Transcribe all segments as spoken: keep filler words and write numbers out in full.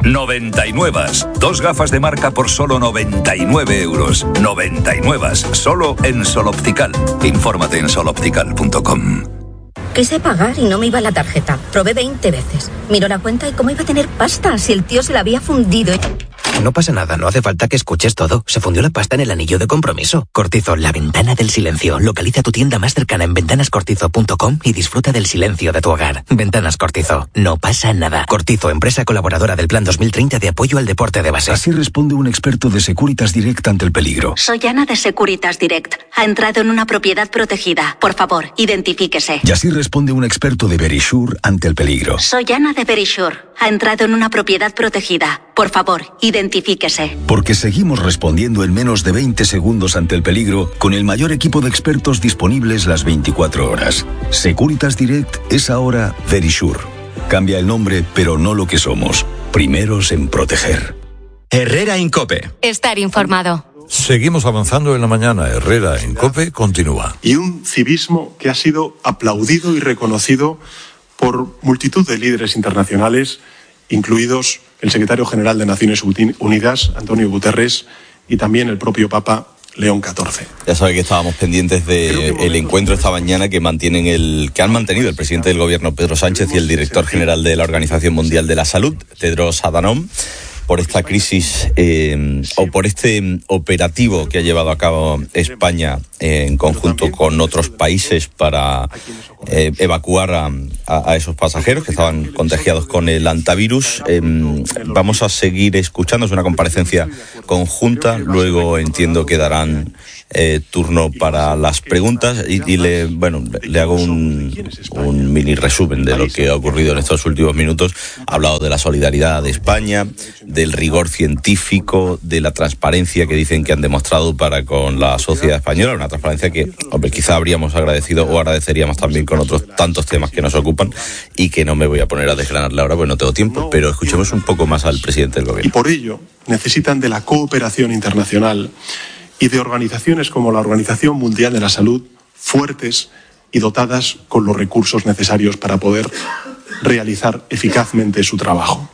noventa y nueve. Dos gafas de marca por solo noventa y nueve euros. noventa y nueve. Solo en Sol Optical. Infórmate en sol optical punto com. Quise pagar y no me iba la tarjeta. Probé veinte veces. Miro la cuenta y cómo iba a tener pasta si el tío se la había fundido. No pasa nada, no hace falta que escuches todo. Se fundió la pasta en el anillo de compromiso. Cortizo, la ventana del silencio. Localiza tu tienda más cercana en ventanas cortizo punto com y disfruta del silencio de tu hogar. Ventanas Cortizo. No pasa nada. Cortizo, empresa colaboradora del Plan dos mil treinta de apoyo al deporte de base. Así responde un experto de Securitas Direct ante el peligro. Soy Ana de Securitas Direct. Ha entrado en una propiedad protegida. Por favor, identifíquese. Y así responde un experto de Verisure ante el peligro. Soy Ana de Verisure. Ha entrado en una propiedad protegida. Por favor, identifíquese. Porque seguimos respondiendo en menos de veinte segundos ante el peligro con el mayor equipo de expertos disponibles las veinticuatro horas. Securitas Direct es ahora Verisure. Cambia el nombre, pero no lo que somos. Primeros en proteger. Herrera Incope. Estar informado. Seguimos avanzando en la mañana. Herrera en COPE continúa. Y un civismo que ha sido aplaudido y reconocido por multitud de líderes internacionales, incluidos el secretario general de Naciones Unidas, Antonio Guterres, y también el propio Papa León catorce. Ya sabe que estábamos pendientes del encuentro esta mañana que mantienen el que han mantenido el presidente del gobierno Pedro Sánchez y el director general de la Organización Mundial de la Salud, Tedros Adhanom, por esta crisis eh, o por este operativo que ha llevado a cabo España eh, en conjunto con otros países para eh, evacuar a, a, a esos pasajeros que estaban contagiados con el hantavirus. Eh, vamos a seguir escuchando, es una comparecencia conjunta, luego entiendo que darán eh, turno para las preguntas y, y le, bueno, le hago un, un mini resumen de lo que ha ocurrido en estos últimos minutos. Ha hablado de la solidaridad de España, del rigor científico, de la transparencia que dicen que han demostrado para con la sociedad española, una transparencia que, hombre, quizá habríamos agradecido o agradeceríamos también con otros tantos temas que nos ocupan y que no me voy a poner a desgranarle ahora, pues no tengo tiempo, pero escuchemos un poco más al presidente del gobierno. Y por ello necesitan de la cooperación internacional y de organizaciones como la Organización Mundial de la Salud, fuertes y dotadas con los recursos necesarios para poder realizar eficazmente su trabajo.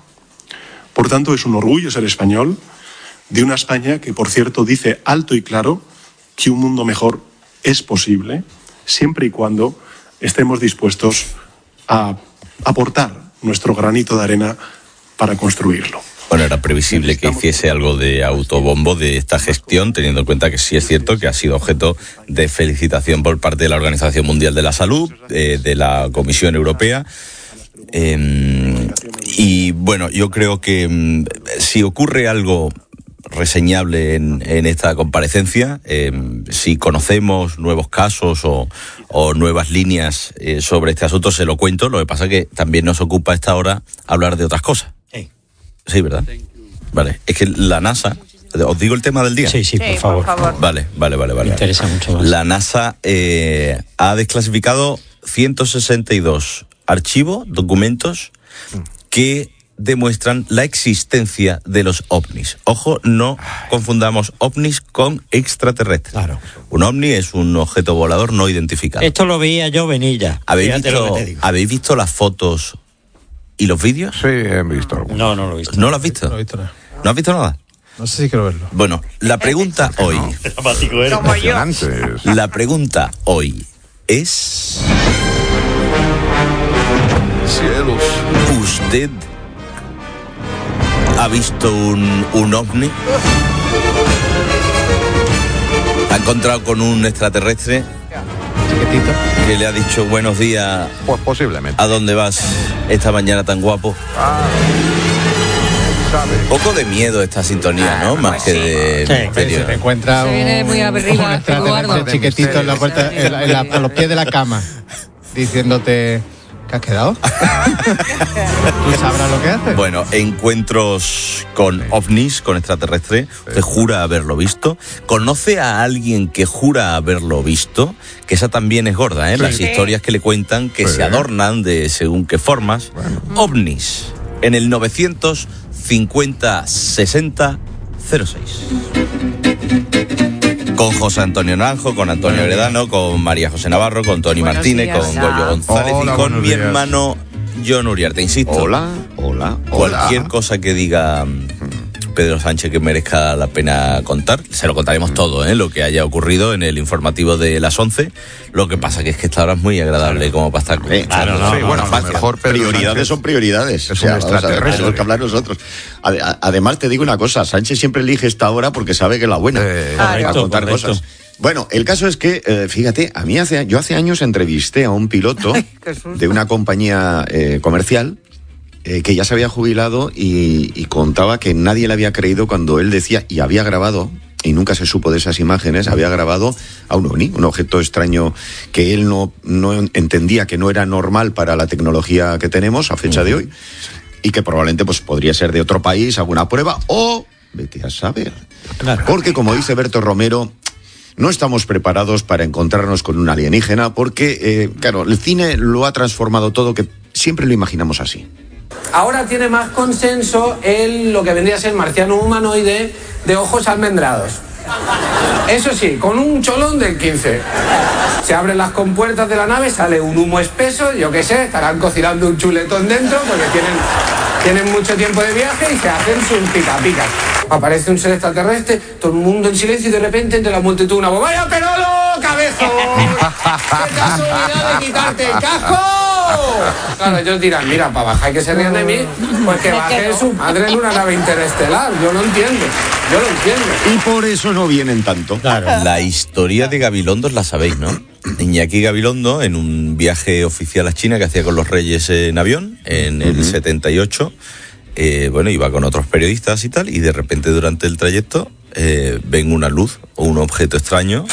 Por tanto, es un orgullo ser español, de una España que, por cierto, dice alto y claro que un mundo mejor es posible, siempre y cuando estemos dispuestos a aportar nuestro granito de arena para construirlo. Bueno, era previsible que hiciese algo de autobombo de esta gestión, teniendo en cuenta que sí es cierto que ha sido objeto de felicitación por parte de la Organización Mundial de la Salud, eh, de la Comisión Europea. Eh, y bueno, yo creo que mm, si ocurre algo reseñable en, en esta comparecencia, eh, si conocemos nuevos casos o, o nuevas líneas eh, sobre este asunto, se lo cuento. Lo que pasa es que también nos ocupa a esta hora hablar de otras cosas. Sí, sí, ¿verdad? Vale, es que la NASA... ¿Os digo el tema del día? Sí, sí, por, sí, favor. por favor. Vale, vale, vale. vale. Me interesa mucho más. La NASA eh, ha desclasificado ciento sesenta y dos archivos, documentos, que demuestran la existencia de los ovnis. Ojo, no confundamos ovnis con extraterrestres. Claro. Un ovni es un objeto volador no identificado. Esto lo veía yo venir ya. ¿Habéis visto, ¿Habéis visto las fotos y los vídeos? Sí, he visto. No, no lo he visto. ¿No lo has visto? No he visto nada. ¿No has visto nada? No sé si quiero verlo. Bueno, la pregunta hoy... Como yo. La pregunta hoy es... Cielos. ¿Usted ha visto un, un ovni? ¿Ha encontrado con un extraterrestre? Chiquitito. Que le ha dicho buenos días. Pues posiblemente. ¿A dónde vas esta mañana tan guapo? Ah, un poco de miedo esta sintonía, ¿no? Más que de sí, misterio. Se te encuentra un, Se viene muy arriba, un extraterrestre chiquitito en la puerta, en la, en la, a los pies de la cama, diciéndote... ¿Qué has quedado? ¿Tú sabrás lo que haces? Bueno, encuentros con ovnis, con extraterrestres. ¿Usted jura haberlo visto? ¿Conoce a alguien que jura haberlo visto? Que esa también es gorda, ¿eh? Sí. Las historias que le cuentan que sí. se adornan de según qué formas. Bueno. Ovnis, en el novecientos cincuenta sesenta cero seis. Con José Antonio Naranjo, con Antonio Heredano, con María José Navarro, con Tony buenos Martínez, días. Con Goyo González Hola, y con mi días. hermano John Uriarte, insisto. Hola, hola, hola. Cualquier cosa que diga Pedro Sánchez que merezca la pena contar, se lo contaremos todo, ¿eh? Lo que haya ocurrido en el informativo de las once. Lo que pasa que es que esta hora es muy agradable, claro, como para estar con... Eh, claro, no, sí, no, bueno, no, no, mejor Pedro prioridades Sánchez son prioridades. Es o sea, un extraterrestre. Tenemos que hablar nosotros. Además, te digo una cosa, Sánchez siempre elige esta hora porque sabe que es la buena, eh, para correcto, contar correcto. cosas. Bueno, el caso es que, eh, fíjate, a mí hace, yo hace años entrevisté a un piloto de una compañía eh, comercial eh, que ya se había jubilado y, y contaba que nadie le había creído cuando él decía, y había grabado, y nunca se supo de esas imágenes, había grabado a un ovni, un objeto extraño que él no, no entendía que no era normal para la tecnología que tenemos a fecha uh-huh. de hoy, y que probablemente pues podría ser de otro país, alguna prueba, o vete a saber. Claro. Porque, como dice Berto Romero, no estamos preparados para encontrarnos con un alienígena porque, eh, claro, el cine lo ha transformado todo, que siempre lo imaginamos así. Ahora tiene más consenso en lo que vendría a ser marciano humanoide de ojos almendrados. Eso sí, con un cholón del quince. Se abren las compuertas de la nave, sale un humo espeso, yo qué sé, estarán cocinando un chuletón dentro porque tienen, tienen mucho tiempo de viaje y se hacen sus pica-picas. Aparece un ser extraterrestre, todo el mundo en silencio y de repente entre la multitud una voz: ¡vaya perolo, cabezo! ¡Qué casualidad de quitarte el casco! Claro, ellos dirán, mira, para bajar que se rían de mí, pues que baje su madre en una nave interestelar. Yo lo entiendo, yo lo entiendo. Y por eso no vienen tanto. Claro. La historia de Gabilondo la sabéis, ¿no? Iñaki Gabilondo, en un viaje oficial a China que hacía con los Reyes en avión, en el uh-huh. setenta y ocho, eh, bueno, iba con otros periodistas y tal, y de repente durante el trayecto eh, ven una luz o un objeto extraño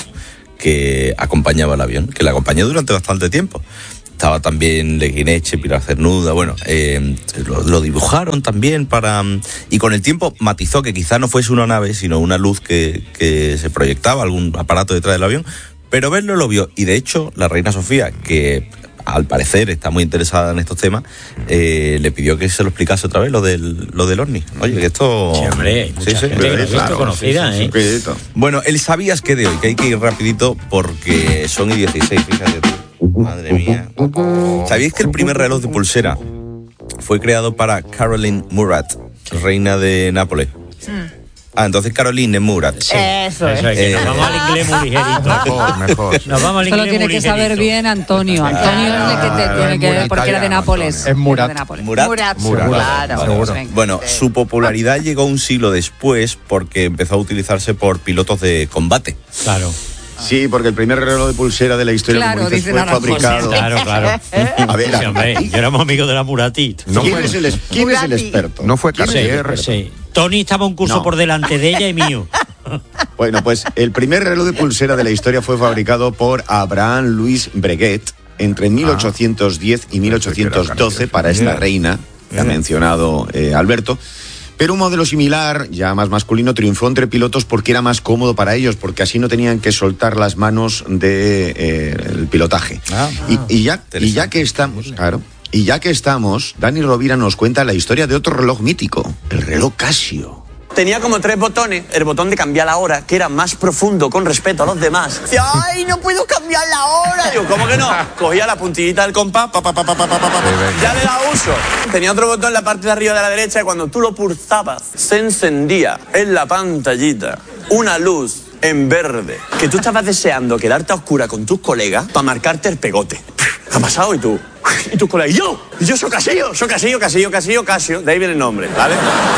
que acompañaba al avión, que le acompañó durante bastante tiempo. Estaba también Leguineche, Pilar Cernuda, bueno, eh, lo, lo dibujaron también para... Y con el tiempo matizó que quizá no fuese una nave, sino una luz que, que se proyectaba, algún aparato detrás del avión, pero verlo lo vio. Y de hecho, la reina Sofía, que al parecer está muy interesada en estos temas, eh, le pidió que se lo explicase otra vez, lo del, lo del ovni. Oye, que esto... Sí, hombre, sí, sí, gente claro, conocida, sí, sí, ¿eh? Sí. Bueno, el sabías que de hoy, que hay que ir rapidito porque son y dieciséis, fíjate tú. Madre mía. ¿Sabíais que el primer reloj de pulsera fue creado para Caroline Murat, reina de Nápoles? Mm. Ah, entonces Caroline Murat. Sí. Eso es. Eh, nos vamos al inglés muy ligerito. Mejor, mejor. Nos vamos al inglés. Solo tiene que saber bien Antonio. Antonio ah, es el que te tiene que ver, porque era de Nápoles. Es Murat. De Nápoles. Murat. Murat, Murat. Claro. Bueno, bueno, su popularidad llegó un siglo después porque empezó a utilizarse por pilotos de combate. Claro. Sí, porque el primer reloj de pulsera de la historia, claro, como dices, fue fabricado. Claro, claro. A ver, sí, hombre, yo éramos amigos de la Muratit. No ¿Quién, es el, ¿quién es el experto? No fue Cartier. Sí, sí. Tony estaba un curso no. por delante de ella y mío. Bueno, pues el primer reloj de pulsera de la historia fue fabricado por Abraham Louis Breguet entre mil ochocientos diez y mil ochocientos doce para esta reina que ha mencionado eh, Alberto. Pero un modelo similar, ya más masculino, triunfó entre pilotos porque era más cómodo para ellos, porque así no tenían que soltar las manos del de, eh, pilotaje. Ah, y, y, ya, y ya que estamos, claro, y ya que estamos, Dani Rovira nos cuenta la historia de otro reloj mítico, el reloj Casio. Tenía como tres botones, el botón de cambiar la hora, que era más profundo con respecto a los demás. Decía, ¡ay, no puedo cambiar la hora! Digo, ¿cómo que no? Cogía la puntillita del compás, pa, pa, pa, pa, pa, pa, pa, pa, ya le daba uso. Tenía otro botón en la parte de arriba de la derecha y cuando tú lo pulsabas, se encendía en la pantallita una luz en verde, que tú estabas deseando quedarte a oscura con tus colegas para marcarte el pegote. ¿Qué ha pasado? Y tú... Y tus colegas, y yo, y yo soy Casillo, soy Casillo, Casillo, Casillo, Casio, de ahí viene el nombre, ¿vale?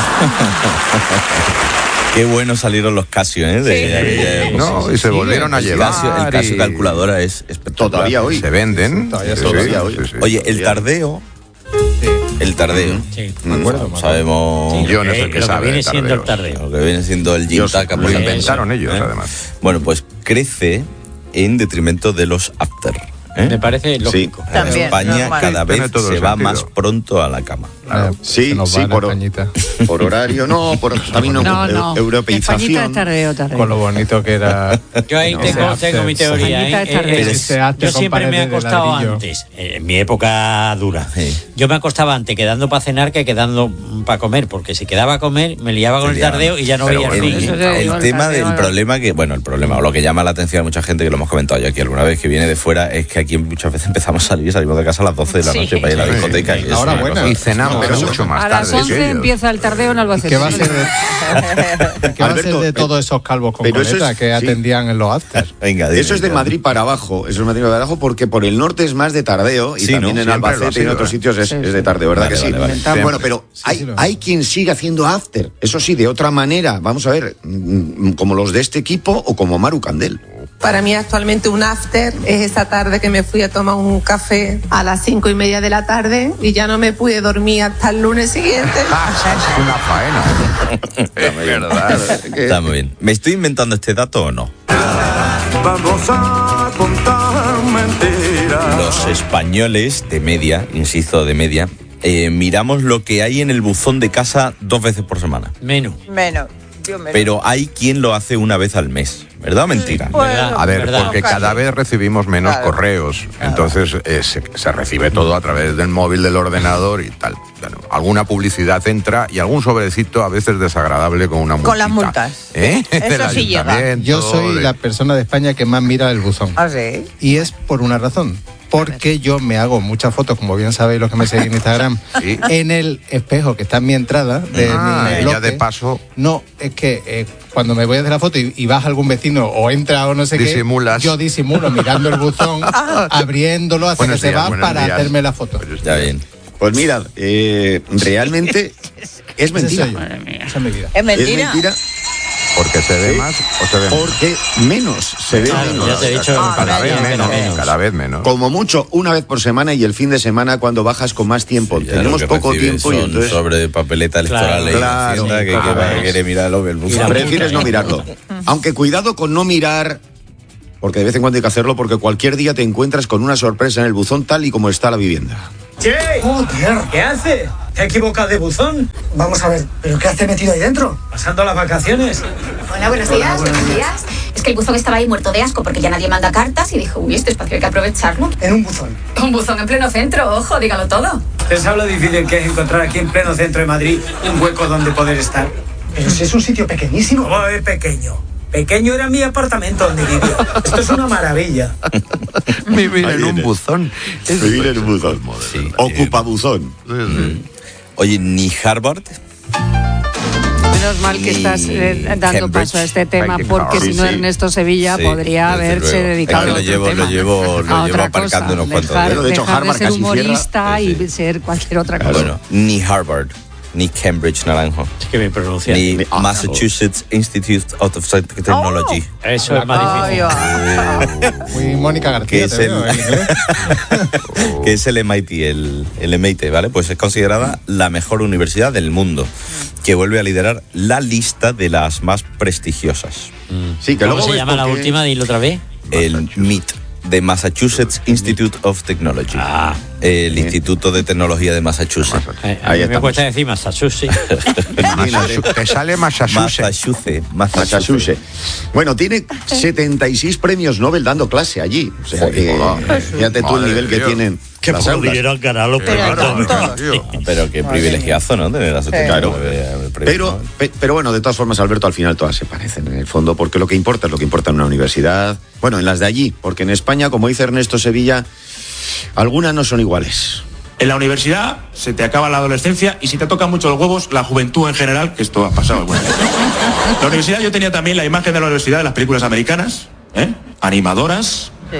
Qué bueno salieron los Casio, ¿eh? De, sí. de, de, no, y se sí, volvieron a llevar. Casio, el Casio y... calculadora es espectacular. Todavía hoy. Se venden. Todavía, sí, todavía sí, hoy. Sí, sí. Oye, el tardeo. Sí. El tardeo. Sí, me acuerdo. No, sabemos. Sí, yo no sé qué lo sabe. Que viene siendo el tardeo. Lo que viene siendo el Gintaka. Lo inventaron ellos, ¿eh? Además. Bueno, pues crece en detrimento de los after. ¿Eh? Me parece lógico. Sí, También, España normal. cada vez se va sentido. más pronto a la cama. Claro, sí, sí, por, por horario, no, por también no, no, no. europeización. Tardeo, tardeo. Con lo bonito que era. Yo ahí tengo, tengo mi teoría. ¿eh? Eh, ese yo siempre me he acostado antes, en mi época dura. Sí. Yo me acostaba antes quedando para cenar que quedando para comer, porque si quedaba a comer me liaba con el tardeo y ya no veía el, el, el, el, el tema del no. problema que, bueno, el problema o lo que llama la atención a mucha gente, que lo hemos comentado yo aquí alguna vez, que viene de fuera, es que aquí muchas veces empezamos a salir y salimos de casa a las doce de la noche sí. para ir a la discoteca. Sí. Y ahora buena. Y cenamos no, pero mucho más tarde. A las once empieza el tardeo en Albacete. ¿Qué va a ser de, ¿qué va a ser de todos esos calvos con coleta es, que atendían sí. en los afters? Venga, dime, eso es de Madrid para abajo, eso es de Madrid para abajo porque por el norte es más de tardeo y sí, también ¿no? en Albacete y en otros sitios es, es de tardeo, ¿verdad vale, que vale, sí? Vale. Bueno, pero sí, hay, sí, hay quien sigue haciendo after, eso sí, de otra manera, vamos a ver, como los de este equipo o como Maru Candel. Para mí actualmente un after es esa tarde que me fui a tomar un café a las cinco y media de la tarde y ya no me pude dormir hasta el lunes siguiente. Es una faena. Es verdad. Está muy bien. ¿Me estoy inventando este dato o no? Vamos a contar mentiras. Los españoles de media, insisto, de media, eh, miramos lo que hay en el buzón de casa dos veces por semana. Menos. Menos. Pero hay quien lo hace una vez al mes, ¿verdad o mentira? Bueno, a ver, ¿verdad? Porque cada vez recibimos menos claro. correos, claro. entonces eh, se, se recibe todo a través del móvil, del ordenador y tal. Bueno, alguna publicidad entra y algún sobrecito a veces desagradable con una multa. Con las multas. ¿Eh? Eso sí llega. Yo soy de... la persona de España que más mira el buzón. ¿Ah, sí? Y es por una razón. Porque yo me hago muchas fotos, como bien sabéis los que me seguís en Instagram, ¿sí? en el espejo que está en mi entrada de ah, mi bloque. Ella de paso. No, es que eh, cuando me voy a hacer la foto y, y baja algún vecino o entra o no sé Disimulas. qué, yo disimulo mirando el buzón, abriéndolo hasta buenos que días, se va para días. hacerme la foto. Ya bien. Pues mirad, eh, realmente es mentira. Esa es mi vida. ¿Es mentira? Es mentira. ¿Porque se ve sí. más o se ve menos? Porque menos se ve claro, menos. Ya te he dicho, ah, cada, vez menos, menos. cada vez menos. Como mucho, una vez por semana y el fin de semana cuando bajas con más tiempo. Sí, tenemos poco tiempo y entonces... sobre de papeleta electoral claro, claro, Hacienda, que, claro. que va a querer mirarlo el buzón. Prefieres no mirarlo. Aunque cuidado con no mirar, porque de vez en cuando hay que hacerlo, porque cualquier día te encuentras con una sorpresa en el buzón tal y como está la vivienda. ¡Che! ¡Joder! ¿Qué hace? ¿Te has equivocado de buzón? Vamos a ver, ¿pero qué hace metido ahí dentro? ¿Pasando las vacaciones? Hola, buenos días, Hola, buenos días. días. Es que el buzón estaba ahí muerto de asco porque ya nadie manda cartas y dijo, uy, este espacio hay que aprovecharlo. En un buzón. Un buzón en pleno centro, ojo, dígalo todo. ¿Usted sabe lo difícil que es encontrar aquí en pleno centro de Madrid un hueco donde poder estar? Pero si es un sitio pequeñísimo. ¿Cómo es pequeño? Pequeño era mi apartamento donde vivía. Esto es una maravilla. Vivir en un buzón. Es Vivir en un buzón. Sí, Ocupa buzón. Mm. Oye, ni Harvard. Menos mal que estás eh, dando Cambridge, paso a este tema, porque si no, sí, Ernesto Sevilla sí, podría haberse luego. dedicado es que lo a otro llevo, tema. Lo llevo, lo a llevo aparcando unos cuantos dejar, días. De hecho, dejar Harvard de ser casi humorista cierra. y ser cualquier otra cosa. Bueno, ni Harvard, ni Cambridge Naranjo. Es que me pronuncia. Ni Massachusetts Institute of Technology. Oh, eso es más difícil. Oh, Muy Mónica García, que es te el, veo, en inglés. que es el M I T, el, el M I T, ¿vale? Pues es considerada la mejor universidad del mundo, que vuelve a liderar la lista de las más prestigiosas. Mm. Sí, que ¿Cómo luego se llama la última? Dilo otra vez. El M I T. De Massachusetts Institute of Technology. Ah, el bien. Instituto de Tecnología de Massachusetts. Eh, a mí me cuesta decir Massachusetts. Te sale Massachusetts. Massachusetts. Massachusetts. Bueno, tiene setenta y seis premios Nobel dando clase allí. O sea, que, fíjate tú el nivel que tienen. Qué poco dinero han ganado los premios. Pero qué privilegiazo, ¿no? Tener a setenta y nueve premios. Pero, pe, pero bueno, de todas formas, Alberto, al final todas se parecen en el fondo, porque lo que importa es lo que importa en una universidad. Bueno, en las de allí, porque en España, como dice Ernesto Sevilla, algunas no son iguales. En la universidad se te acaba la adolescencia y si te tocan mucho los huevos, la juventud en general, que esto ha pasado. Bueno. La universidad, yo tenía también la imagen de la universidad de las películas americanas, ¿eh? Animadoras. Sí.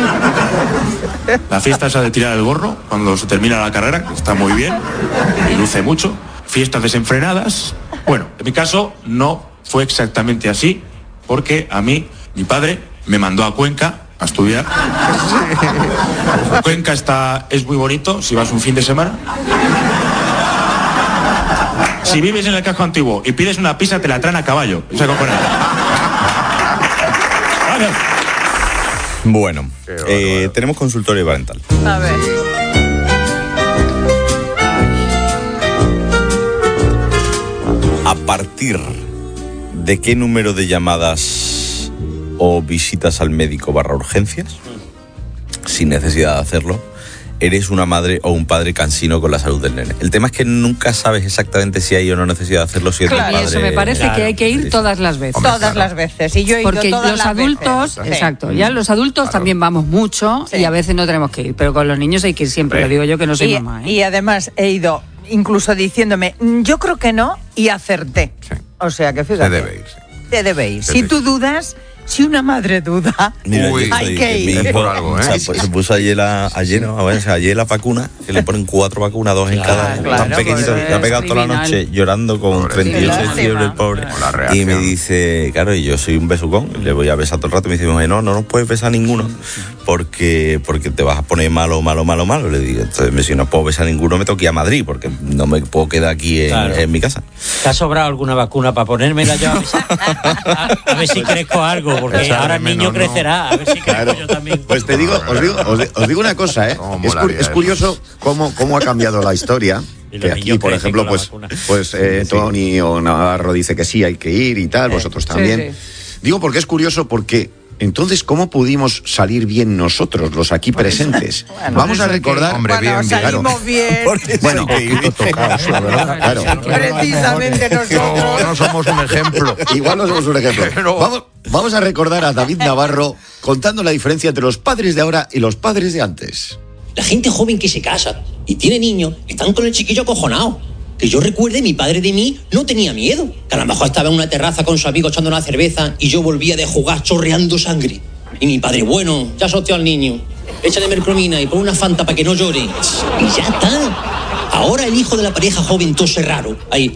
La fiesta esa de tirar el gorro cuando se termina la carrera, que está muy bien y luce mucho. Fiestas desenfrenadas. Bueno, en mi caso no fue exactamente así, porque a mí, mi padre me mandó a Cuenca a estudiar. Cuenca está, es muy bonito si vas un fin de semana. Si vives en el casco antiguo y pides una pizza, te la traen a caballo. O sea, bueno, eh, tenemos consultorio parental. A ver. partir de qué número de llamadas o visitas al médico barra urgencias, sin necesidad de hacerlo, eres una madre o un padre cansino con la salud del nene. El tema es que nunca sabes exactamente si hay o no necesidad de hacerlo. Si claro, padre... y eso me parece claro, que hay que ir todas las veces. Hombre, todas claro. las veces. Y yo he ido Porque todas los las adultos, veces. exacto, Sí. ya los adultos claro. también vamos mucho sí. y a veces no tenemos que ir, pero con los niños hay que ir siempre. Sí. Lo digo yo que no soy y, mamá. ¿eh? Y además he ido incluso diciéndome, yo creo que no, y acerté. Sí. O sea que fíjate. Te debe ir. Sí. Te debe ir. Te si debe. tú dudas... Si una madre duda, Mira, Uy, hay que ir. Mi hijo, por algo, ¿eh? o sea, pues, se puso ayer, la, ayer, no, ver, ayer la vacuna, que le ponen cuatro vacunas, dos claro, en cada, claro, tan pequeñito, se ha pegado toda la noche llorando con treinta y ocho de fiebre, el pobre. Y me dice, claro, y yo soy un besucón, le voy a besar todo el rato, y me dice, no, no nos puedes besar ninguno, porque porque te vas a poner malo, malo, malo, malo. Le digo, entonces, si no puedo besar ninguno, me tengo que ir a Madrid, porque no me puedo quedar aquí en, claro. en mi casa. ¿Te ha sobrado alguna vacuna para ponérmela yo a besar? a, a ver si crezco algo, porque Esa ahora el niño no, crecerá, a ver si crezco claro. yo también. Pues te digo, os digo, os, os digo una cosa, ¿eh? Es, cu- es curioso cómo, cómo ha cambiado la historia. Que aquí, por ejemplo, pues, pues eh, Tony o Navarro dice que sí, hay que ir y tal, eh, vosotros también. Sí, sí. Digo porque es curioso porque entonces, ¿cómo pudimos salir bien nosotros, los aquí presentes? Bueno, Vamos a recordar... Hombre, bien, bueno, salimos bien. Bueno, tocados, la verdad, claro. Precisamente nosotros. No, no somos un ejemplo. Igual no somos un ejemplo. Pero... Vamos, vamos a recordar a David Navarro contando la diferencia entre los padres de ahora y los padres de antes. La gente joven que se casa y tiene niños están con el chiquillo acojonado. Que yo recuerde, mi padre de mí no tenía miedo. Que a lo mejor estaba en una terraza con su amigo echando una cerveza y yo volvía de jugar chorreando sangre. Y mi padre, bueno, ya sorteó al niño. Échale mercromina y pon una fanta para que no llore. Y ya está. Ahora el hijo de la pareja joven tose raro. Ahí.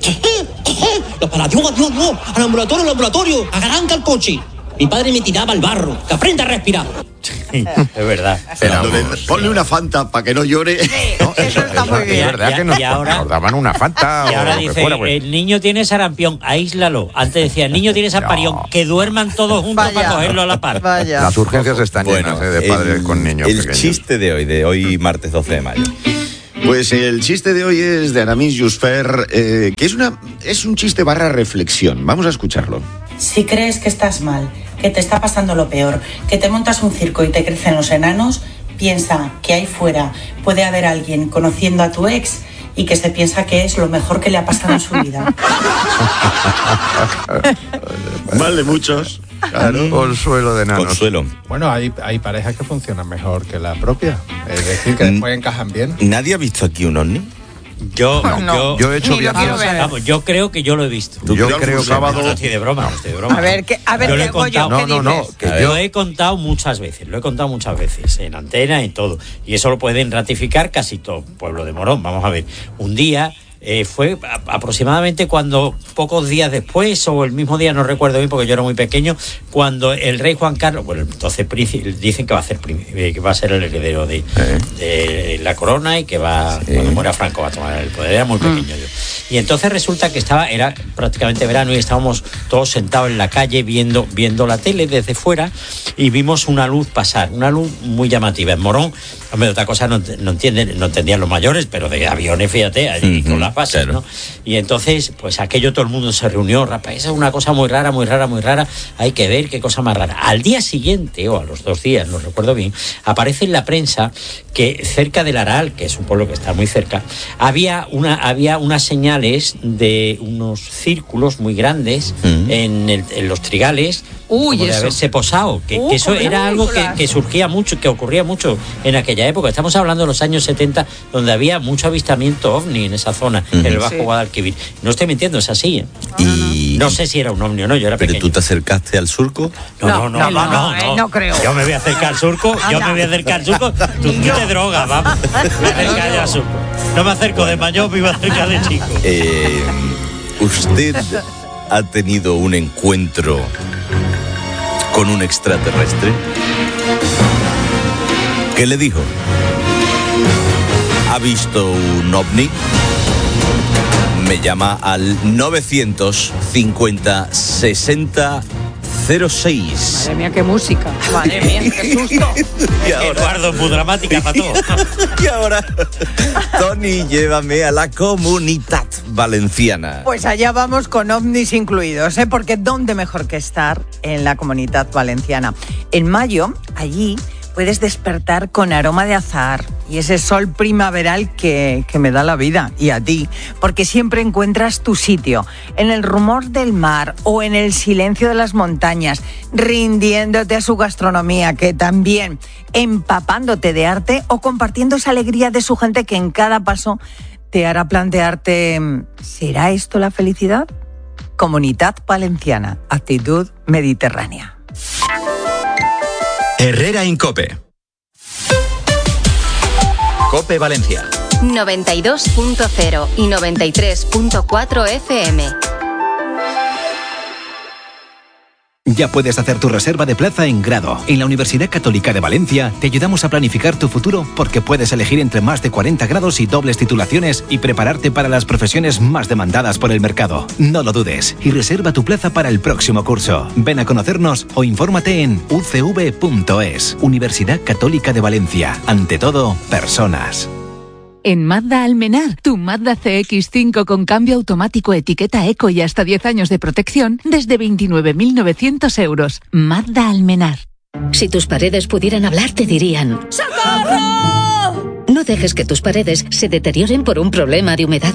Los para, Dios, Dios, Dios. Al ambulatorio, al ambulatorio. Arranca el coche. Mi padre me tiraba al barro. Que aprenda a respirar. Es verdad. Ponle una Fanta para que no llore. Sí, no, eso está muy bien. Es verdad y, que nos, y ahora, nos daban una Fanta. Y ahora o dice, que fuera, pues. el niño tiene sarampión, aíslalo. Antes decía, el niño tiene sarampión, no. que duerman todos juntos Vaya. para cogerlo a la par. Vaya. Las urgencias están bueno, llenas eh, de padres el, con niños El pequeños. chiste de hoy, de hoy martes doce de mayo. Pues el chiste de hoy es de Aramis Jusfer, eh, que es, una, es un chiste barra reflexión. Vamos a escucharlo. Si crees que estás mal, que te está pasando lo peor, que te montas un circo y te crecen los enanos, piensa que ahí fuera puede haber alguien conociendo a tu ex y que se piensa que es lo mejor que le ha pasado en su vida. Mal de muchos. Claro. Consuelo de enanos. Consuelo. Bueno, hay, hay parejas que funcionan mejor que la propia. Es decir, que después encajan bien. ¿Nadie ha visto aquí un ovni? Yo, no. yo, yo he hecho viajes. Vamos, yo creo que yo lo he visto. Yo creo que sábado. No, estoy de broma, no estoy de broma. A ver, que, a ver, yo lo he ¿qué, contado. Goyo, ¿qué no, no, no, dices? que yo yo lo he contado muchas veces, lo he contado muchas veces, en antena y todo. Y eso lo pueden ratificar casi todo pueblo de Morón. Vamos a ver, un día... Eh, fue aproximadamente cuando, pocos días después, o el mismo día, no recuerdo bien porque yo era muy pequeño, cuando el rey Juan Carlos, bueno, entonces príncipe, dicen que va a ser que va a ser el heredero de, ¿Eh? de la corona y que va, sí. cuando muera Franco va a tomar el poder, era muy pequeño mm. yo. Y entonces resulta que estaba, era prácticamente verano y estábamos todos sentados en la calle viendo, viendo la tele desde fuera y vimos una luz pasar, una luz muy llamativa. En Morón, hombre, otra cosa no, no entienden, no entendían los mayores, pero de aviones, fíjate, allí mm-hmm. con las bases, claro. ¿no? Y entonces, pues aquello todo el mundo se reunió, rapaz, esa es una cosa muy rara, muy rara, muy rara, hay que ver qué cosa más rara. Al día siguiente, o a los dos días, no recuerdo bien, aparece en la prensa que cerca del Aral, que es un pueblo que está muy cerca, había una, había unas señales de unos círculos muy grandes mm. en, el, en los trigales, Uy, como de eso. haberse posado, que, uh, que eso era algo que, que surgía mucho, que ocurría mucho en aquella época. Estamos hablando de los años setenta, donde había mucho avistamiento ovni en esa zona, uh-huh. en el Bajo sí. Guadalquivir. No estoy mintiendo, es así. ¿eh? Y... No sé si era un ovni o no, yo era ¿Pero pequeño. tú te acercaste al surco? No, no, no, no, no, no, no, no, no creo. Yo me voy a acercar al surco, yo me voy a acercar al surco, tú, tú te drogas, vamos. Me acercar yo al surco. No me acerco de mayor, me iba a acercar de chico. Eh, ¿Usted ha tenido un encuentro con un extraterrestre? ¿Qué le dijo? ¿Ha visto un ovni? Me llama al novecientos cincuenta sesenta cero seis. Madre mía, qué música. Madre mía, qué susto. Y ahora, Eduardo, muy dramática para todo. Y ahora, Tony, llévame a la Comunitat Valenciana. Pues allá vamos con ovnis incluidos, ¿eh? Porque ¿dónde mejor que estar? En la Comunitat Valenciana. En mayo, allí puedes despertar con aroma de azahar y ese sol primaveral que, que me da la vida, y a ti, porque siempre encuentras tu sitio, en el rumor del mar o en el silencio de las montañas, rindiéndote a su gastronomía, que también, empapándote de arte o compartiendo esa alegría de su gente que en cada paso te hará plantearte, ¿será esto la felicidad? Comunitat Valenciana, actitud mediterránea. Herrera Incope. Cope Valencia. noventa y dos punto cero y noventa y tres punto cuatro F M. Ya puedes hacer tu reserva de plaza en grado. En la Universidad Católica de Valencia te ayudamos a planificar tu futuro porque puedes elegir entre más de cuarenta grados y dobles titulaciones y prepararte para las profesiones más demandadas por el mercado. No lo dudes y reserva tu plaza para el próximo curso. Ven a conocernos o infórmate en u c v punto es. Universidad Católica de Valencia. Ante todo, personas. En Mazda Almenar, tu Mazda C X cinco con cambio automático, etiqueta eco y hasta diez años de protección desde veintinueve mil novecientos euros. Mazda Almenar. Si tus paredes pudieran hablar, te dirían: ¡socorro! No dejes que tus paredes se deterioren por un problema de humedad.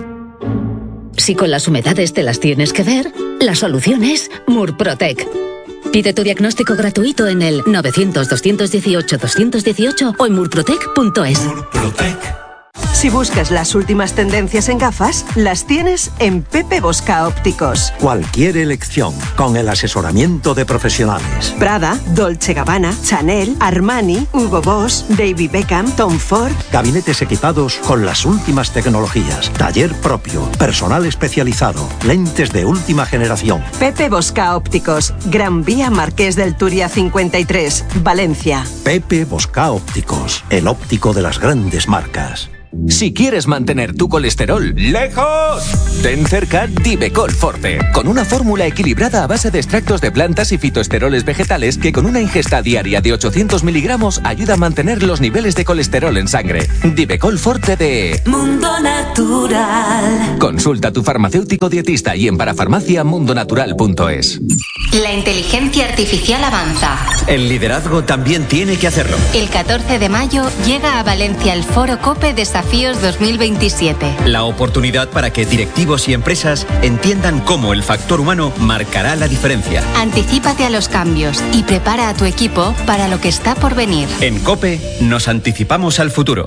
Si con las humedades te las tienes que ver, la solución es Murprotec. Pide tu diagnóstico gratuito en el novecientos, doscientos dieciocho, doscientos dieciocho o en murprotec punto es. Murprotec. Si buscas las últimas tendencias en gafas, las tienes en Pepe Bosca Ópticos. Cualquier elección, con el asesoramiento de profesionales. Prada, Dolce Gabbana, Chanel, Armani, Hugo Boss, David Beckham, Tom Ford. Gabinetes equipados con las últimas tecnologías. Taller propio, personal especializado, lentes de última generación. Pepe Bosca Ópticos, Gran Vía Marqués del Turia cincuenta y tres, Valencia. Pepe Bosca Ópticos, el óptico de las grandes marcas. Si quieres mantener tu colesterol lejos, ten cerca Divecol Forte, con una fórmula equilibrada a base de extractos de plantas y fitoesteroles vegetales que con una ingesta diaria de ochocientos miligramos ayuda a mantener los niveles de colesterol en sangre. Divecol Forte de Mundo Natural. Consulta a tu farmacéutico dietista y en parafarmacia mundonatural punto es. La inteligencia artificial avanza. El liderazgo también tiene que hacerlo. El catorce de mayo llega a Valencia el Foro COPE Desafíos dos mil veintisiete. La oportunidad para que directivos y empresas entiendan cómo el factor humano marcará la diferencia. Anticípate a los cambios y prepara a tu equipo para lo que está por venir. En COPE nos anticipamos al futuro.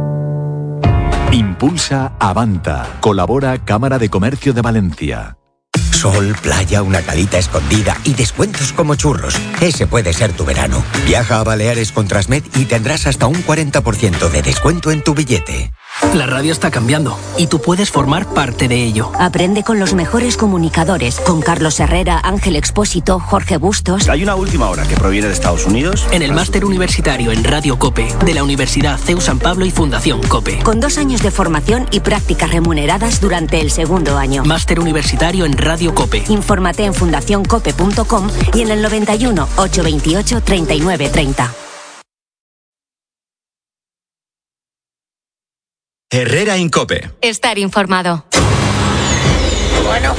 Impulsa Avanta. Colabora Cámara de Comercio de Valencia. Sol, playa, una calita escondida y descuentos como churros. Ese puede ser tu verano. Viaja a Baleares con Transmed y tendrás hasta un cuarenta por ciento de descuento en tu billete. La radio está cambiando y tú puedes formar parte de ello. Aprende con los mejores comunicadores, con Carlos Herrera, Ángel Expósito, Jorge Bustos. Hay una última hora que proviene de Estados Unidos. En el máster universitario en Radio COPE de la Universidad C E U San Pablo y Fundación COPE. Con dos años de formación y prácticas remuneradas durante el segundo año. Máster universitario en Radio COPE. Infórmate en fundación cope punto com y en el noventa y uno, ochocientos veintiocho, treinta y nueve treinta. Herrera Incope. Estar informado. Bueno.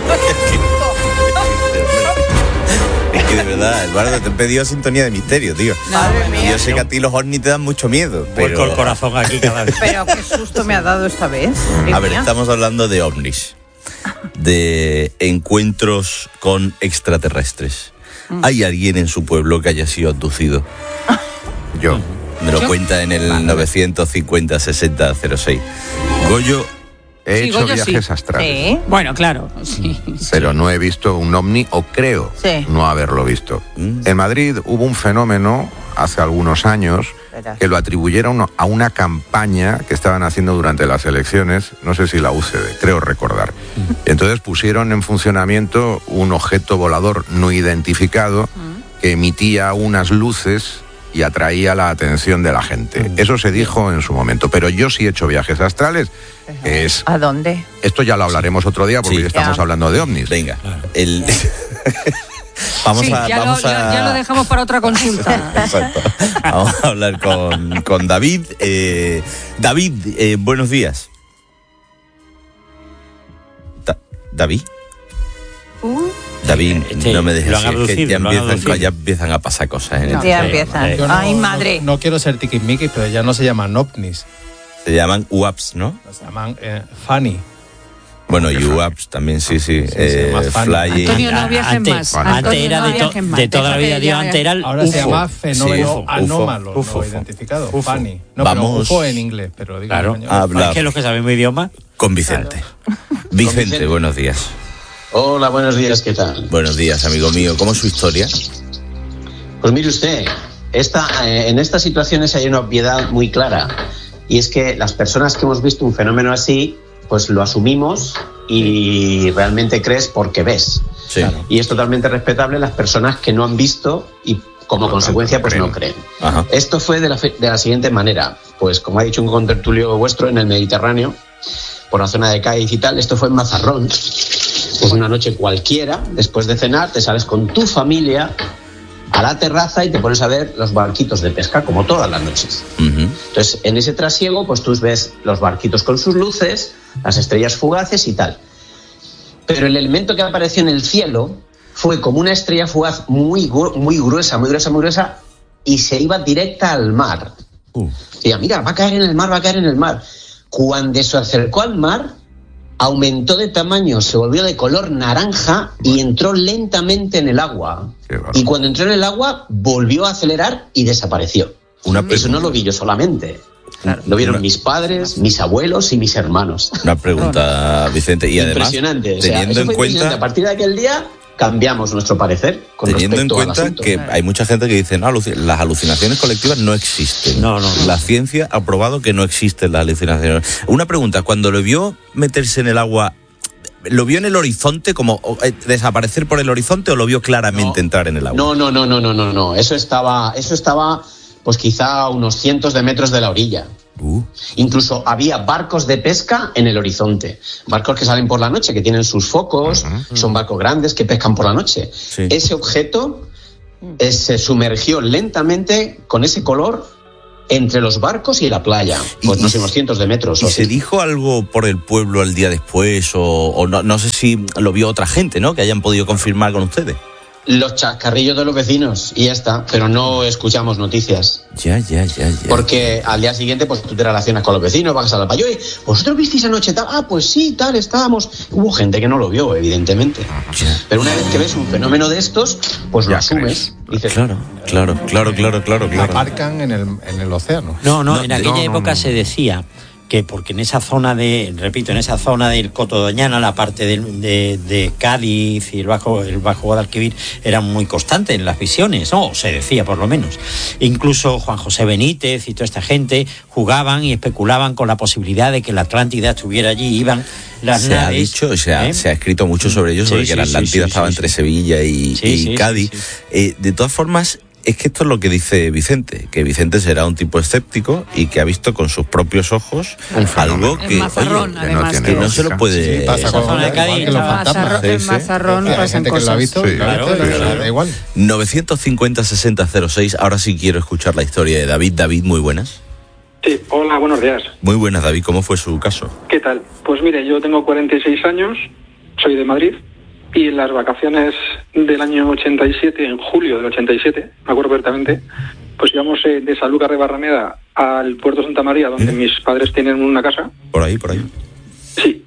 Es que de verdad, Eduardo, te he pedido sintonía de misterio, tío. Madre mía. Yo sé que a ti los ovnis te dan mucho miedo. Vuelco Pero... el corazón aquí cada vez. Pero qué susto me ha dado esta vez. A ver, estamos hablando de ovnis, de encuentros con extraterrestres. Mm. ¿Hay alguien en su pueblo que haya sido abducido? Yo. Me lo ¿Yo? cuenta en el Vale. novecientos cincuenta, sesenta, cero seis. Goyo. He Sí, hecho Goyo, viajes sí. astrales. Sí. Bueno, claro, sí. Pero no he visto un ovni, o creo Sí. no haberlo visto. Mm. En Madrid hubo un fenómeno hace algunos años Verás. que lo atribuyeron a una campaña que estaban haciendo durante las elecciones, no sé si la U C D, creo recordar. Entonces pusieron en funcionamiento un objeto volador no identificado que emitía unas luces y atraía la atención de la gente. Eso se dijo en su momento, pero yo sí he hecho viajes astrales. Es, ¿A dónde? esto ya lo hablaremos otro día porque Sí. ya estamos Ya. hablando de ovnis. Venga, el, Vamos sí, a, ya, vamos lo, a... Ya, ya lo dejamos para otra consulta. Exacto. Vamos a hablar con, con David. Eh, David, eh, buenos días. Da- ¿David? Uh. David, Este, no me dejes, lo han es que abducido, ya lo han empiezan, abducido. ya empiezan a pasar cosas. En No, el ya tema. empiezan. Yo no- Ay, no- madre. No, quiero ser tiquismiquis, pero ya no se llaman ovnis, Se llaman U A Ps, ¿no? se llaman eh, funny. Bueno, y U A Ps también, sí, sí. Sí, eh, sí, más fan. flying. Antonio, no viajes Antes- más. antes Antonio, era no de to- viajes más. de toda la vida, Déjate Dios, ya- antes era el Ahora U F O. se llama fenómeno Sí, U F O. anómalo, U F O. no identificado. U F O. Funny. No, Vamos. pero U F O en inglés, pero digo Claro. en español. Habla Es que los que saben mi idioma. con Vicente. Vicente, Vicente. buenos días. Hola, buenos días, ¿qué tal? Buenos días, amigo mío. ¿Cómo es su historia? Pues mire usted, esta, eh, en estas situaciones hay una obviedad muy clara, y es que las personas que hemos visto un fenómeno así, pues lo asumimos y realmente crees porque ves. Sí. Y es totalmente respetable las personas que no han visto y como consecuencia pues no creen. Ajá. Esto fue de la, fe- de la siguiente manera, pues como ha dicho un contertulio vuestro, en el Mediterráneo, por la zona de Cádiz y tal, esto fue en Mazarrón. Pues una noche cualquiera, después de cenar, te sales con tu familia a la terraza y te pones a ver los barquitos de pesca, como todas las noches. Ujú. Entonces, en ese trasiego, pues tú ves los barquitos con sus luces, las estrellas fugaces y tal. Pero el elemento que apareció en el cielo fue como una estrella fugaz muy, gru- muy gruesa, muy gruesa, muy gruesa, y se iba directa al mar. Uh. Decía, mira, va a caer en el mar, va a caer en el mar. Cuando se acercó al mar, aumentó de tamaño, se volvió de color naranja y entró lentamente en el agua. Y cuando entró en el agua, volvió a acelerar y desapareció. Una Eso no lo vi yo solamente. Lo vieron Una- mis padres, mis abuelos y mis hermanos. Una pregunta, Vicente. Y además, Impresionante. O sea, teniendo eso en fue impresionante. cuenta... A partir de aquel día cambiamos nuestro parecer con Teniendo en respecto al cuenta asunto. que hay mucha gente que dice, no, aluci- las alucinaciones colectivas no existen. No, no, no. La ciencia ha probado que no existen las alucinaciones. Una pregunta, cuando lo vio meterse en el agua, ¿lo vio en el horizonte, como eh, desaparecer por el horizonte, o lo vio claramente entrar en el agua? No, no, no, no, no, no, no. Eso estaba, eso estaba, pues quizá a unos cientos de metros de la orilla. Uh. Incluso había barcos de pesca en el horizonte. Barcos que salen por la noche, que tienen sus focos, uh-huh. Son barcos grandes que pescan por la noche. Sí. Ese objeto eh, se sumergió lentamente con ese color entre los barcos y la playa. Pues Y- no sé, unos cientos de metros. ¿Y o se así. dijo algo por el pueblo al día después? O, o no, no sé si lo vio otra gente, ¿no? Que hayan podido confirmar con ustedes. Los chascarrillos de los vecinos y ya está, pero no escuchamos noticias. Ya, ya, ya, ya. Porque al día siguiente, pues tú te relacionas con los vecinos, vas a la payo y ¿vosotros visteis anoche tal? Ah, pues sí, tal, estábamos. Hubo gente que no lo vio, evidentemente. Pero una vez que ves un fenómeno de estos, pues lo asumes. Dices, Claro, claro, claro, claro, claro, claro. Aparcan en el, en el océano. No, no, No, en aquella no, no, época no. se decía que porque en esa zona de, repito, en esa zona del Coto de Doñana, la parte del- de, de Cádiz y el Bajo, el Bajo Guadalquivir eran muy constantes en las visiones, no, se decía por lo menos. Incluso Juan José Benítez y toda esta gente jugaban y especulaban con la posibilidad de que la Atlántida estuviera allí, iban las Se ha naves. dicho, se ha, ¿eh? se ha escrito mucho sobre ello, Sí, sobre sí, que la sí, Atlántida sí, estaba sí, entre sí. Sevilla y, Sí, y sí, Cádiz. sí, sí. Eh, de todas formas, es que esto es lo que dice Vicente, que Vicente será un tipo escéptico y que ha visto con sus propios ojos algo En que, Mazarrón, oye, además, que no se lo puede... Sí, pasa Esa con zona de igual Cádiz, que los en fantasmas. Mazarrón, en Sí, sí. Mazarrón Hay pasan gente que lo ha cosas. visto, Sí, lo ha claro, visto y claro, le da claro. igual. novecientos cincuenta sesenta cero seis, ahora sí quiero escuchar la historia de David. David, muy buenas. Sí, hola, buenos días. Muy buenas, David, ¿cómo fue su caso? ¿Qué tal? Pues mire, yo tengo cuarenta y seis años, soy de Madrid, y en las vacaciones del año ochenta y siete, en julio del ochenta y siete, me acuerdo perfectamente, pues íbamos eh, de Sanlúcar de Barrameda al puerto Santa María, donde ¿Mm? mis padres tienen una casa. Por ahí, por ahí. Sí,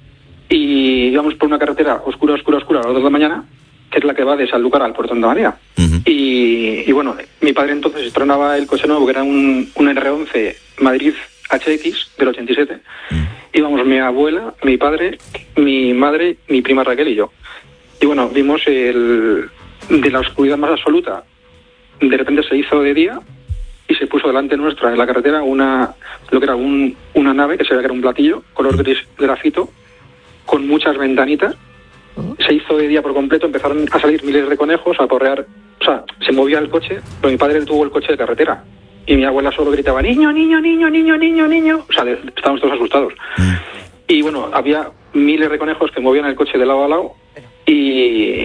y íbamos por una carretera oscura, oscura, oscura, a las dos de la mañana, que es la que va de Sanlúcar al puerto Santa María. Uh-huh. Y, y bueno, mi padre entonces estrenaba el coche nuevo, que era un, un erre once Madrid hache equis del ochenta y siete. Uh-huh. Íbamos mi abuela, mi padre, mi madre, mi prima Raquel y yo. Y bueno, vimos el, de la oscuridad más absoluta, de repente se hizo de día y se puso delante nuestra en la carretera una lo que era un, una nave que se veía que era un platillo, color gris grafito, con muchas ventanitas. Se hizo de día por completo, empezaron a salir miles de conejos, a porrear, o sea, se movía el coche, pero mi padre detuvo el coche de carretera. Y mi abuela solo gritaba, niño, niño, niño, niño, niño, niño. O sea, de, estábamos todos asustados. Y bueno, había miles de conejos que movían el coche de lado a lado y,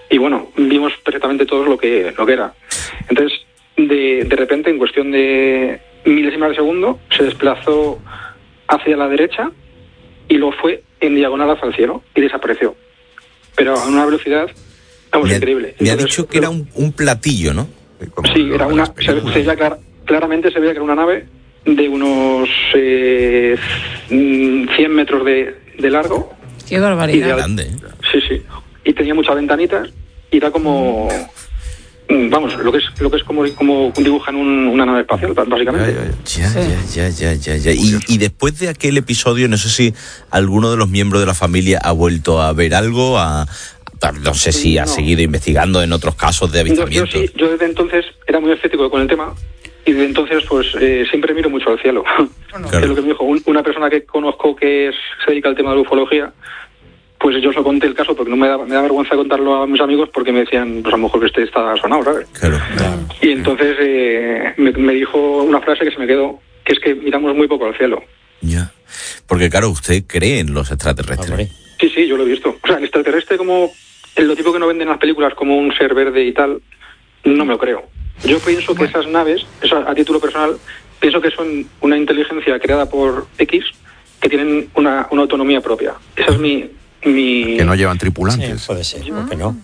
y bueno, vimos perfectamente todos lo que, lo que era. Entonces, de, de repente, en cuestión de milésimas de segundo, se desplazó hacia la derecha y luego fue en diagonal hacia el cielo y desapareció. Pero a una velocidad, vamos, me increíble. Me Entonces, ha dicho que era un, un platillo, ¿no? Sí, era una, se, se veía clar, claramente se veía que era una nave de unos eh, cien metros de, de largo. Qué barbaridad. Y de, grande, ¿eh? Sí, sí. Y tenía muchas ventanitas y era como... Vamos, lo que es lo que es como, como dibujan un, una nave espacial, básicamente. Ya, ya, ya, ya, ya, ya. Y, y después de aquel episodio, no sé si alguno de los miembros de la familia ha vuelto a ver algo, a, a no sé si ha no. seguido investigando en otros casos de avistamientos. Yo, yo sí, yo desde entonces era muy escéptico con el tema y desde entonces pues eh, siempre miro mucho al cielo. Bueno, claro. Es lo que me dijo un, una persona que conozco que es, se dedica al tema de la ufología. Pues yo os lo conté el caso porque no me da, me da vergüenza contarlo a mis amigos porque me decían, pues a lo mejor que este está sonado, ¿sabes? Claro, claro. Y entonces eh, me, me dijo una frase que se me quedó, que es que miramos muy poco al cielo. Ya, porque claro, usted cree en los extraterrestres. Sí, sí, yo lo he visto. O sea, el extraterrestre como, el lo tipo que no venden en las películas como un ser verde y tal, no me lo creo. Yo pienso que esas naves, eso a título personal, pienso que son una inteligencia creada por X que tienen una, una autonomía propia. Esa es mi... Mi... Que no llevan tripulantes. Sí, puede ser, ¿por qué no?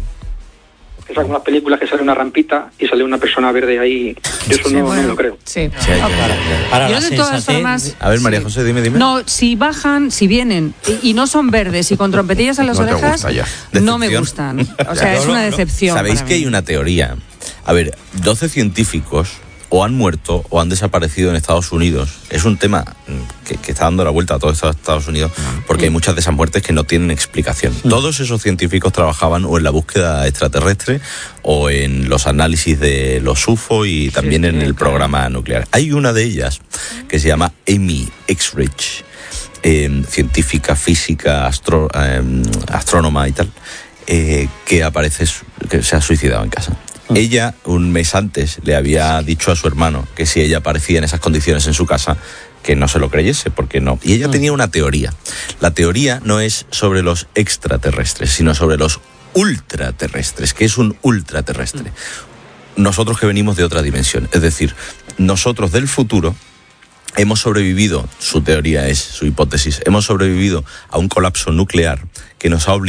Es como las películas que sale una rampita y sale una persona verde ahí. Yo eso sí, no, bueno, no me lo creo. Sí. Sí, ya, ya, ya. Para Yo la de todas sensatez... formas... A ver, María sí. José, dime, dime. No, si bajan, si vienen y, y no son verdes y con trompetillas en las No te orejas, gusta ya. no me gustan. O sea, es una decepción. Sabéis para que mí. hay una teoría. A ver, doce científicos o han muerto o han desaparecido en Estados Unidos. Es un tema que, que está dando la vuelta a todo Estados Unidos porque hay muchas de esas muertes que no tienen explicación. Todos esos científicos trabajaban o en la búsqueda extraterrestre o en los análisis de los U F O y también sí, en el claro. programa nuclear. Hay una de ellas que se llama Amy Exrich, eh, científica, física, astro, eh, astrónoma y tal, eh, que aparece, que se ha suicidado en casa. Ella, un mes antes, le había dicho a su hermano que si ella aparecía en esas condiciones en su casa, que no se lo creyese, porque no. Y ella mm. tenía una teoría. La teoría no es sobre los extraterrestres, sino sobre los ultraterrestres. ¿Qué es un ultraterrestre? Mm. Nosotros que venimos de otra dimensión. Es decir, nosotros del futuro hemos sobrevivido, su teoría es, su hipótesis, hemos sobrevivido a un colapso nuclear que nos ha obligado